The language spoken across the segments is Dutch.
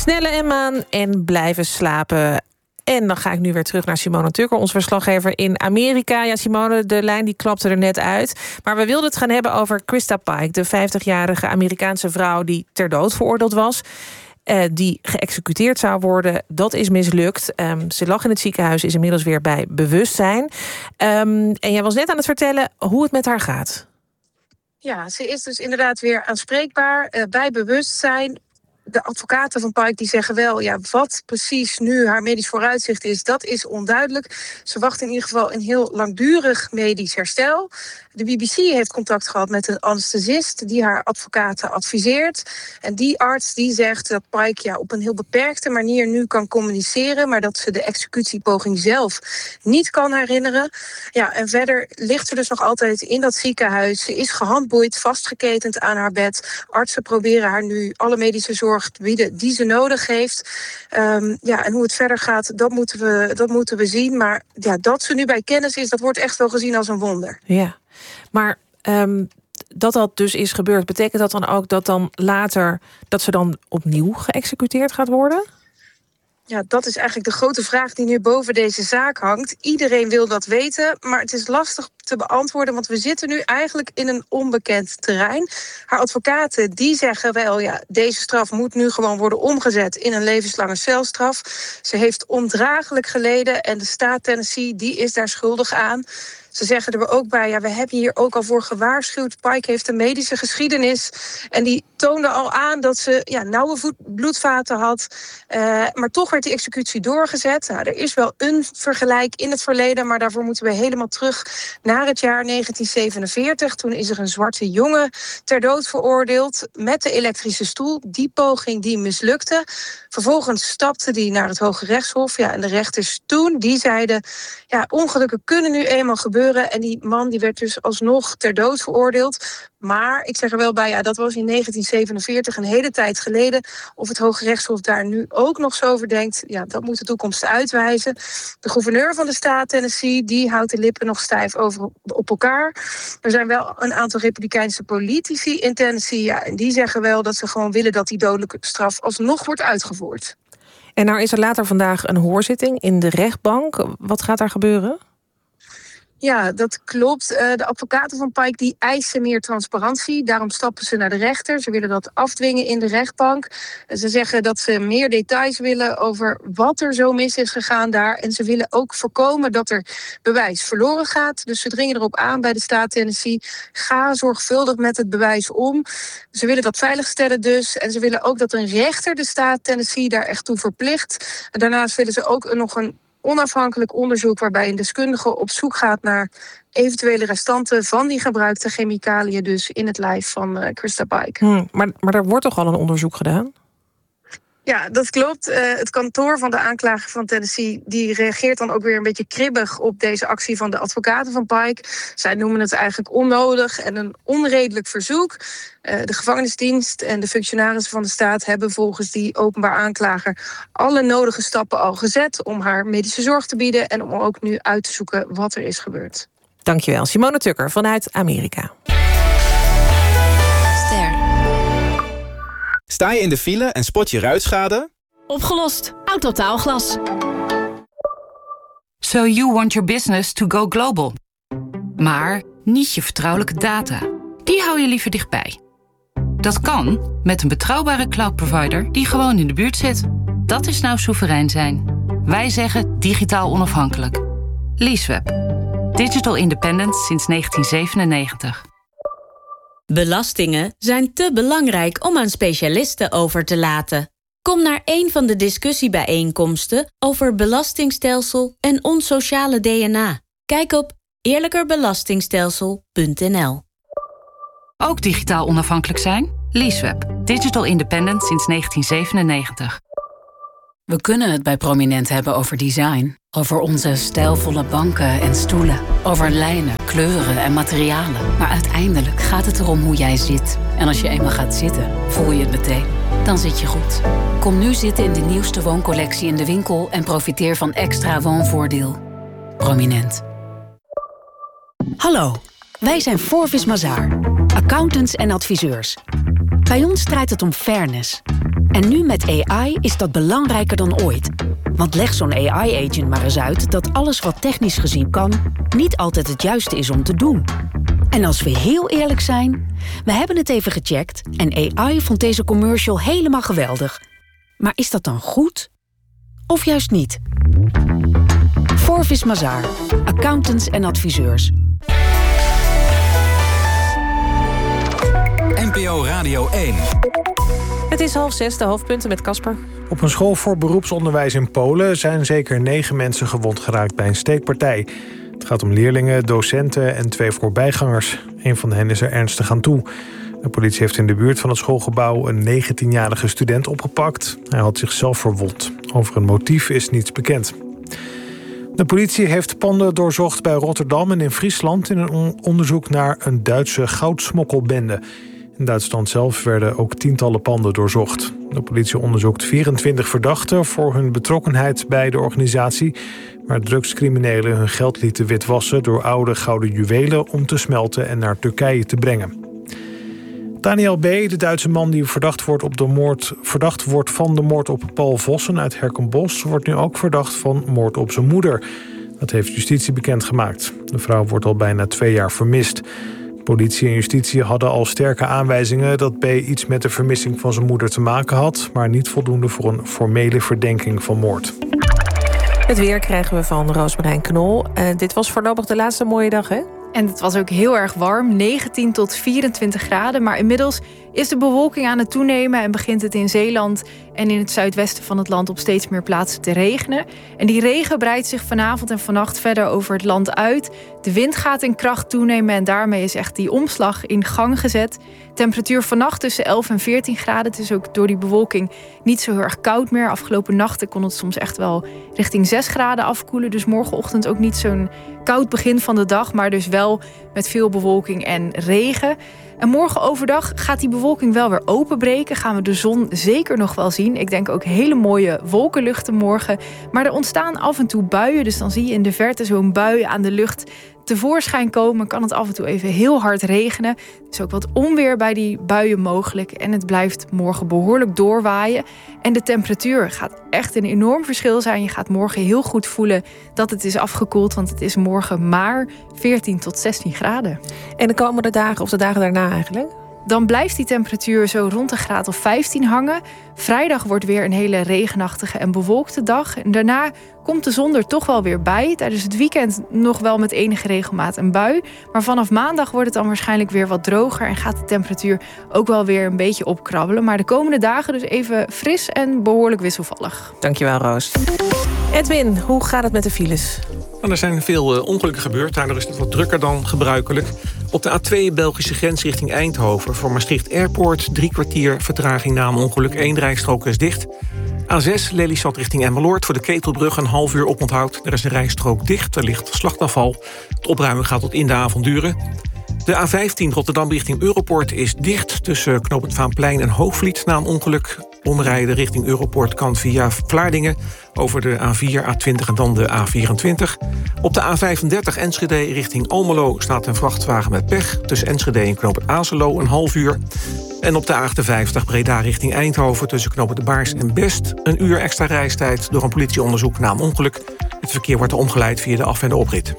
Snelle en maan en blijven slapen. En dan ga ik nu weer terug naar Simone Tukker, onze verslaggever in Amerika. Ja, Simone, de lijn die klapte er net uit. Maar we wilden het gaan hebben over Krista Pike, de 50-jarige Amerikaanse vrouw die ter dood veroordeeld was. Die geëxecuteerd zou worden. Dat is mislukt. Ze lag in het ziekenhuis, is inmiddels weer bij bewustzijn. En jij was net aan het vertellen hoe het met haar gaat. Ja, ze is dus inderdaad weer aanspreekbaar, bij bewustzijn. De advocaten van Pike die zeggen wel, ja, wat precies nu haar medisch vooruitzicht is, dat is onduidelijk. Ze wacht in ieder geval een heel langdurig medisch herstel. De BBC heeft contact gehad met een anesthesist die haar advocaten adviseert. En die arts die zegt dat Pike op een heel beperkte manier nu kan communiceren, maar dat ze de executiepoging zelf niet kan herinneren. Ja, en verder ligt ze dus nog altijd in dat ziekenhuis. Ze is gehandboeid, vastgeketend aan haar bed. Artsen proberen haar nu alle medische zorg te bieden die ze nodig heeft. En hoe het verder gaat, dat moeten we zien. Maar ja, dat ze nu bij kennis is, dat wordt echt wel gezien als een wonder. Ja, maar dat dus is gebeurd, betekent dat dan ook dat dan later dat ze dan opnieuw geëxecuteerd gaat worden? Ja, dat is eigenlijk de grote vraag die nu boven deze zaak hangt. Iedereen wil dat weten, maar het is lastig te beantwoorden, want we zitten nu eigenlijk in een onbekend terrein. Haar advocaten die zeggen wel, ja, deze straf moet nu gewoon worden omgezet in een levenslange celstraf. Ze heeft ondraaglijk geleden en de staat Tennessee die is daar schuldig aan. Ze zeggen er ook bij, ja, we hebben hier ook al voor gewaarschuwd. Pike heeft een medische geschiedenis. En die toonde al aan dat ze nauwe bloedvaten had. Maar toch werd die executie doorgezet. Nou, er is wel een vergelijk in het verleden, maar daarvoor moeten we helemaal terug naar het jaar 1947. Toen is er een zwarte jongen ter dood veroordeeld met de elektrische stoel. Die poging die mislukte. Vervolgens stapte die naar het Hoge Rechtshof. Ja, en de rechters toen, die zeiden, ja, ongelukken kunnen nu eenmaal gebeuren. En die man die werd dus alsnog ter dood veroordeeld. Maar ik zeg er wel bij, ja, dat was in 1947 een hele tijd geleden. Of het Hoge Rechtshof daar nu ook nog zo over denkt, ja, dat moet de toekomst uitwijzen. De gouverneur van de staat Tennessee, die houdt de lippen nog stijf op elkaar. Er zijn wel een aantal republikeinse politici in Tennessee, ja, en die zeggen wel dat ze gewoon willen dat die dodelijke straf alsnog wordt uitgevoerd. En nou is er later vandaag een hoorzitting in de rechtbank. Wat gaat daar gebeuren? Ja, dat klopt. De advocaten van Pike die eisen meer transparantie. Daarom stappen ze naar de rechter. Ze willen dat afdwingen in de rechtbank. Ze zeggen dat ze meer details willen over wat er zo mis is gegaan daar. En ze willen ook voorkomen dat er bewijs verloren gaat. Dus ze dringen erop aan bij de staat Tennessee. Ga zorgvuldig met het bewijs om. Ze willen dat veiligstellen dus. En ze willen ook dat een rechter de staat Tennessee daar echt toe verplicht. En daarnaast willen ze ook nog een onafhankelijk onderzoek waarbij een deskundige op zoek gaat naar eventuele restanten van die gebruikte chemicaliën dus in het lijf van Krista Pike. Maar er wordt toch al een onderzoek gedaan? Ja, dat klopt. Het kantoor van de aanklager van Tennessee die reageert dan ook weer een beetje kribbig op deze actie van de advocaten van Pike. Zij noemen het eigenlijk onnodig en een onredelijk verzoek. De gevangenisdienst en de functionarissen van de staat hebben volgens die openbaar aanklager alle nodige stappen al gezet om haar medische zorg te bieden en om ook nu uit te zoeken wat er is gebeurd. Dankjewel, Simone Tukker vanuit Amerika. Sta je in de file en spot je ruitschade? Opgelost. Autotaalglas. So you want your business to go global. Maar niet je vertrouwelijke data. Die hou je liever dichtbij. Dat kan met een betrouwbare cloud provider die gewoon in de buurt zit. Dat is nou soeverein zijn. Wij zeggen digitaal onafhankelijk. Leaseweb. Digital independent sinds 1997. Belastingen zijn te belangrijk om aan specialisten over te laten. Kom naar een van de discussiebijeenkomsten over belastingstelsel en ons sociale DNA. Kijk op eerlijkerbelastingstelsel.nl. Ook digitaal onafhankelijk zijn? Leaseweb. Digital independent sinds 1997. We kunnen het bij Prominent hebben over design. Over onze stijlvolle banken en stoelen. Over lijnen, kleuren en materialen. Maar uiteindelijk gaat het erom hoe jij zit. En als je eenmaal gaat zitten, voel je het meteen. Dan zit je goed. Kom nu zitten in de nieuwste wooncollectie in de winkel en profiteer van extra woonvoordeel. Prominent. Hallo, wij zijn Forvis Mazars, accountants en adviseurs. Bij ons draait het om fairness. En nu met AI is dat belangrijker dan ooit. Want leg zo'n AI-agent maar eens uit dat alles wat technisch gezien kan, niet altijd het juiste is om te doen. En als we heel eerlijk zijn, we hebben het even gecheckt en AI vond deze commercial helemaal geweldig. Maar is dat dan goed? Of juist niet? Forvis Mazars, accountants en adviseurs. NPO Radio 1. Het is 5:30, de hoofdpunten met Casper. Op een school voor beroepsonderwijs in Polen zijn zeker 9 mensen gewond geraakt bij een steekpartij. Het gaat om leerlingen, docenten en 2 voorbijgangers. Een van hen is er ernstig aan toe. De politie heeft in de buurt van het schoolgebouw een 19-jarige student opgepakt. Hij had zichzelf verwond. Over een motief is niets bekend. De politie heeft panden doorzocht bij Rotterdam en in Friesland in een onderzoek naar een Duitse goudsmokkelbende. In Duitsland zelf werden ook tientallen panden doorzocht. De politie onderzoekt 24 verdachten voor hun betrokkenheid bij de organisatie, waar drugscriminelen hun geld lieten witwassen door oude gouden juwelen om te smelten en naar Turkije te brengen. Daniel B., de Duitse man die verdacht wordt van de moord op Paul Vossen uit Herkenbosch, wordt nu ook verdacht van moord op zijn moeder. Dat heeft justitie bekendgemaakt. De vrouw wordt al bijna 2 jaar vermist. Politie en justitie hadden al sterke aanwijzingen dat B. iets met de vermissing van zijn moeder te maken had, maar niet voldoende voor een formele verdenking van moord. Het weer krijgen we van Roosmarijn Knol. Dit was voorlopig de laatste mooie dag, hè? En het was ook heel erg warm, 19 tot 24 graden. Maar inmiddels is de bewolking aan het toenemen en begint het in Zeeland en in het zuidwesten van het land op steeds meer plaatsen te regenen. En die regen breidt zich vanavond en vannacht verder over het land uit. De wind gaat in kracht toenemen en daarmee is echt die omslag in gang gezet. Temperatuur vannacht tussen 11 en 14 graden. Het is ook door die bewolking niet zo heel erg koud meer. Afgelopen nachten kon het soms echt wel richting 6 graden afkoelen. Dus morgenochtend ook niet zo'n koud begin van de dag, maar dus wel met veel bewolking en regen. En morgen overdag gaat die bewolking wel weer openbreken. Gaan we de zon zeker nog wel zien. Ik denk ook hele mooie wolkenluchten morgen. Maar er ontstaan af en toe buien. Dus dan zie je in de verte zo'n bui aan de lucht tevoorschijn komen. Kan het af en toe even heel hard regenen. Er is ook wat onweer bij die buien mogelijk. En het blijft morgen behoorlijk doorwaaien. En de temperatuur gaat echt een enorm verschil zijn. Je gaat morgen heel goed voelen dat het is afgekoeld. Want het is morgen maar 14 tot 16 graden. En de komende dagen of de dagen daarna eigenlijk? Dan blijft die temperatuur zo rond een graad of 15 hangen. Vrijdag wordt weer een hele regenachtige en bewolkte dag. En daarna komt de zon er toch wel weer bij. Tijdens het weekend nog wel met enige regelmaat een bui. Maar vanaf maandag wordt het dan waarschijnlijk weer wat droger en gaat de temperatuur ook wel weer een beetje opkrabbelen. Maar de komende dagen dus even fris en behoorlijk wisselvallig. Dankjewel, Roos. Edwin, hoe gaat het met de files? Er zijn veel ongelukken gebeurd. Daardoor is het wat drukker dan gebruikelijk. Op de A2 Belgische grens richting Eindhoven. Voor Maastricht Airport 3 kwartier vertraging na een ongeluk. 1 rijstrook is dicht. A6 Lelystad richting Emmeloord. Voor de Ketelbrug een half uur oponthoud. Er is een rijstrook dicht. Er ligt slachtafval. De opruiming gaat tot in de avond duren. De A15 Rotterdam richting Europort is dicht tussen knooppunt Vaanplein en Hoogvliet na een ongeluk. Omrijden richting Europort kan via Vlaardingen over de A4, A20 en dan de A24. Op de A35 Enschede richting Almelo staat een vrachtwagen met pech. Tussen Enschede en knooppunt Azelo een half uur. En op de A58 Breda richting Eindhoven tussen knooppunt De Baars en Best een uur extra reistijd door een politieonderzoek na een ongeluk. Het verkeer wordt omgeleid via de af- en de oprit.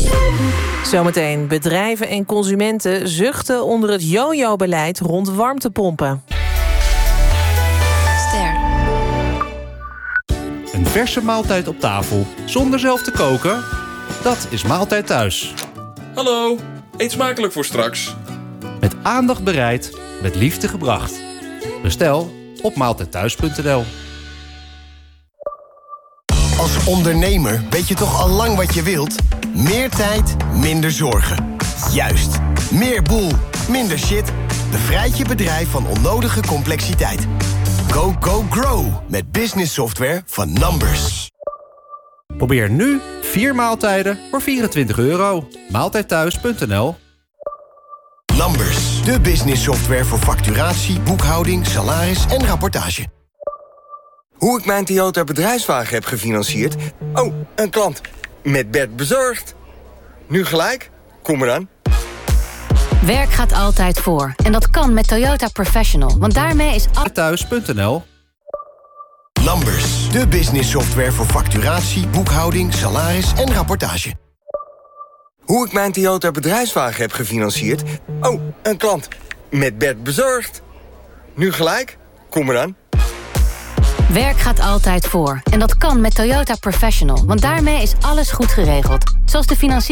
Zometeen, bedrijven en consumenten zuchten onder het yo-yo-beleid rond warmtepompen. Een verse maaltijd op tafel, zonder zelf te koken? Dat is Maaltijd Thuis. Hallo, eet smakelijk voor straks. Met aandacht bereid, met liefde gebracht. Bestel op maaltijdthuis.nl. Als ondernemer weet je toch al lang wat je wilt? Meer tijd, minder zorgen. Juist. Meer boel, minder shit. Bevrijd je bedrijf van onnodige complexiteit. Go, go, grow met business software van Numbers. Probeer nu 4 maaltijden voor €24. Maaltijdthuis.nl. Numbers, de business software voor facturatie, boekhouding, salaris en rapportage. Hoe ik mijn Toyota bedrijfswagen heb gefinancierd? Oh, een klant. Met Bert bezorgd. Nu gelijk? Kom eraan. Werk gaat altijd voor. En dat kan met Toyota Professional. Want daarmee is Thuis.nl. Numbers, de business software voor facturatie, boekhouding, salaris en rapportage. Hoe ik mijn Toyota bedrijfswagen heb gefinancierd? Oh, een klant. Met Bert bezorgd. Nu gelijk? Kom maar aan. Werk gaat altijd voor. En dat kan met Toyota Professional. Want daarmee is alles goed geregeld. Zoals de financiering